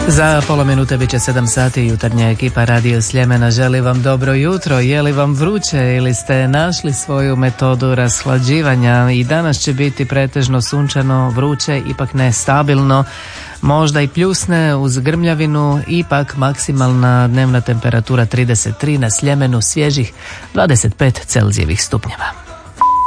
Za pola minute bit će 7 sati. Jutarnja ekipa Radio Sljemena želi vam dobro jutro. Je li vam vruće ili ste našli svoju metodu rashlađivanja? I danas će biti pretežno sunčano, vruće, ipak ne stabilno. Možda i pljusne uz grmljavinu, ipak maksimalna dnevna temperatura 33, na Sljemenu svježih 25 Celzijevih stupnjeva.